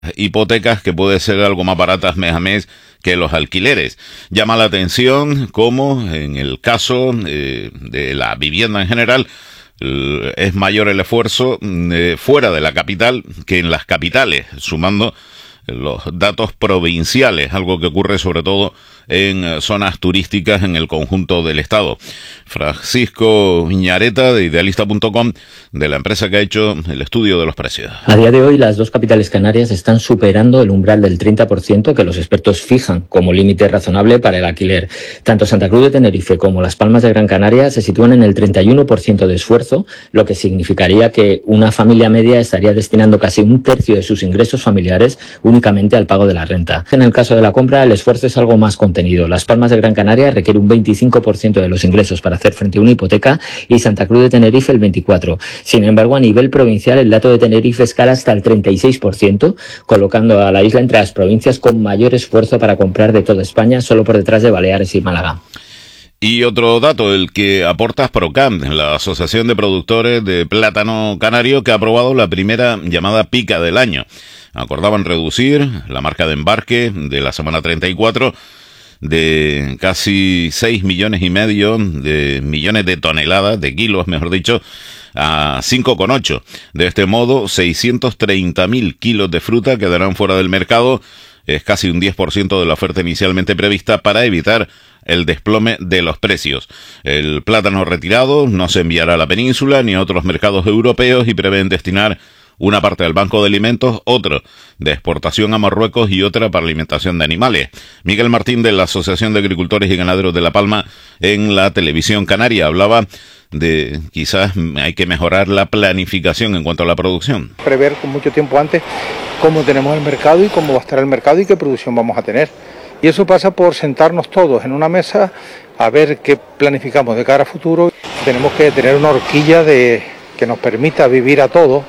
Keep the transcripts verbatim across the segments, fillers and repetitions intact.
hipotecas que puede ser algo más baratas mes a mes que los alquileres. Llama la atención cómo en el caso eh, de la vivienda en general eh, es mayor el esfuerzo eh, fuera de la capital que en las capitales, sumando los datos provinciales, algo que ocurre sobre todo en zonas turísticas en el conjunto del estado. Francisco Viñareta, de idealista punto com, de la empresa que ha hecho el estudio de los precios. A día de hoy, las dos capitales canarias están superando el umbral del treinta por ciento que los expertos fijan como límite razonable para el alquiler. Tanto Santa Cruz de Tenerife como Las Palmas de Gran Canaria se sitúan en el treinta y uno por ciento de esfuerzo, lo que significaría que una familia media estaría destinando casi un tercio de sus ingresos familiares únicamente al pago de la renta. En el caso de la compra, el esfuerzo es algo más contenido. Las Palmas de Gran Canaria requiere un veinticinco por ciento de los ingresos para hacer frente a una hipoteca y Santa Cruz de Tenerife el veinticuatro por ciento. Sin embargo, a nivel provincial, el dato de Tenerife escala hasta el treinta y seis por ciento, colocando a la isla entre las provincias con mayor esfuerzo para comprar de toda España, solo por detrás de Baleares y Málaga. Y otro dato, el que aporta Procam, la Asociación de Productores de Plátano Canario, que ha aprobado la primera llamada pica del año. Acordaban reducir la marca de embarque de la semana treinta y cuatro de casi seis millones y medio de millones de toneladas, de kilos, mejor dicho, a cinco coma ocho. De este modo, seiscientos treinta mil kilos de fruta quedarán fuera del mercado. Es casi un diez por ciento de la oferta inicialmente prevista para evitar el desplome de los precios. El plátano retirado no se enviará a la península ni a otros mercados europeos y prevén destinar una parte al Banco de Alimentos, otra de exportación a Marruecos y otra para alimentación de animales. Miguel Martín, de la Asociación de Agricultores y Ganaderos de La Palma, en la televisión canaria, hablaba de quizás hay que mejorar la planificación en cuanto a la producción. Prever con mucho tiempo antes cómo tenemos el mercado y cómo va a estar el mercado y qué producción vamos a tener. Y eso pasa por sentarnos todos en una mesa a ver qué planificamos de cara a futuro. Tenemos que tener una horquilla de, que nos permita vivir a todos.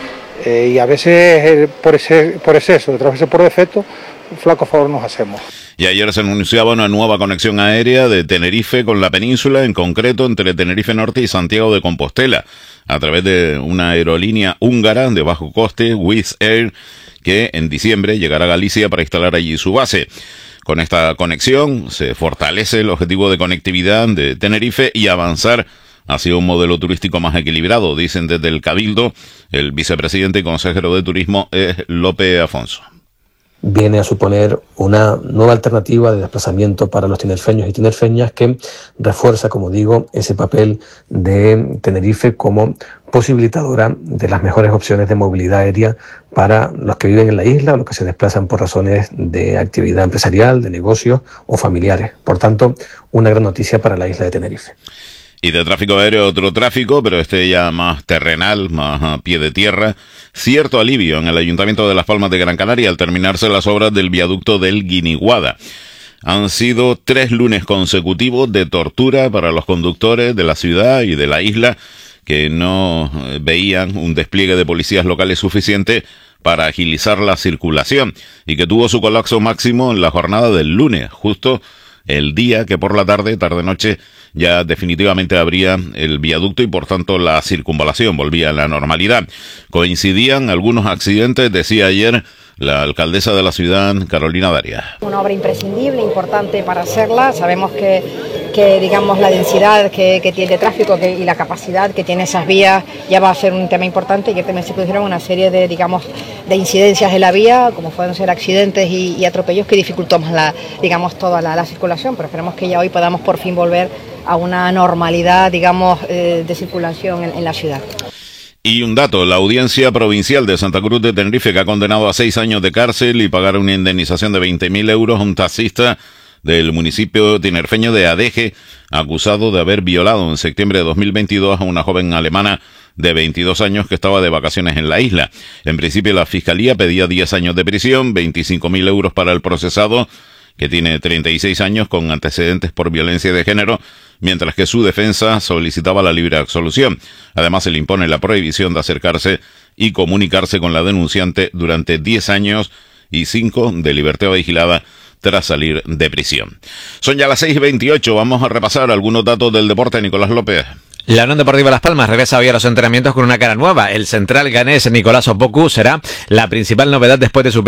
Eh, y a veces eh, por, ese, por exceso, otras veces por defecto, un flaco favor nos hacemos. Y ayer se anunciaba una nueva conexión aérea de Tenerife con la península, en concreto entre Tenerife Norte y Santiago de Compostela, a través de una aerolínea húngara de bajo coste, Wizz Air, que en diciembre llegará a Galicia para instalar allí su base. Con esta conexión se fortalece el objetivo de conectividad de Tenerife y avanzar hacia un modelo turístico más equilibrado, dicen desde el Cabildo. El vicepresidente y consejero de Turismo es Lope Afonso. Viene a suponer una nueva alternativa de desplazamiento para los tinerfeños y tinerfeñas que refuerza, como digo, ese papel de Tenerife como posibilitadora de las mejores opciones de movilidad aérea para los que viven en la isla o los que se desplazan por razones de actividad empresarial, de negocios o familiares. Por tanto, una gran noticia para la isla de Tenerife. Y de tráfico aéreo, otro tráfico, pero este ya más terrenal, más a pie de tierra. Cierto alivio en el Ayuntamiento de Las Palmas de Gran Canaria al terminarse las obras del viaducto del Guiniguada. Han sido tres lunes consecutivos de tortura para los conductores de la ciudad y de la isla que no veían un despliegue de policías locales suficiente para agilizar la circulación y que tuvo su colapso máximo en la jornada del lunes, justo el día que por la tarde, tarde-noche, ya definitivamente abría el viaducto y por tanto la circunvalación volvía a la normalidad. Coincidían algunos accidentes, decía ayer la alcaldesa de la ciudad, Carolina Darias. Una obra imprescindible, importante para hacerla. Sabemos que, que digamos, la densidad que, que tiene de tráfico que, y la capacidad que tiene esas vías ya va a ser un tema importante y que también se produjeron una serie de, digamos, de incidencias en la vía, como pueden ser accidentes y, y atropellos que dificultó más la, digamos, toda la, la circulación, pero esperemos que ya hoy podamos por fin volver a una normalidad, digamos, eh, de circulación en, en la ciudad. Y un dato, la Audiencia Provincial de Santa Cruz de Tenerife, que ha condenado a seis años de cárcel y pagar una indemnización de veinte mil euros a un taxista del municipio tinerfeño de Adeje, acusado de haber violado en septiembre de dos mil veintidós a una joven alemana de veintidós años que estaba de vacaciones en la isla. En principio la Fiscalía pedía diez años de prisión, veinticinco mil euros para el procesado, que tiene treinta y seis años con antecedentes por violencia de género, mientras que su defensa solicitaba la libre absolución. Además, se le impone la prohibición de acercarse y comunicarse con la denunciante durante diez años y cinco de libertad vigilada tras salir de prisión. Son ya las seis y veintiocho, vamos a repasar algunos datos del deporte. Nicolás López. La Unión Deportiva Las Palmas regresa hoy a los entrenamientos con una cara nueva. El central ganés Nicolás Opoku será la principal novedad después de su